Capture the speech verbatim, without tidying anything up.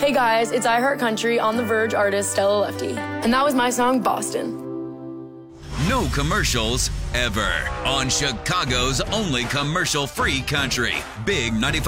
Hey guys, it's iHeartCountry on the Verge artist Stella Lefty. And that was my song, Boston. No commercials ever on Chicago's only commercial-free country. Big ninety-five.